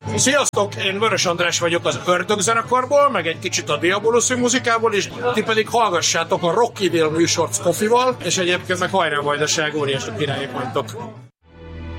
Sziasztok, én Vörös András vagyok az Ördög zenekarból, meg egy kicsit a Diabolus muzikából is, ti pedig hallgassátok a Rockiville műsort Kofival, és egyébként meg hajrá Vajdaság, óriási királyok vagytok.